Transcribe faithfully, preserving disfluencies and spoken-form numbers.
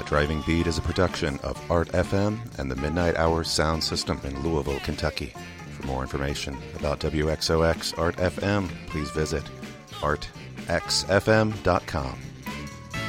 Driving Beat is a production of Art F M and the Midnight Hour Sound System in Louisville, Kentucky. For more information about W X O X Art F M, please visit art x f m dot com.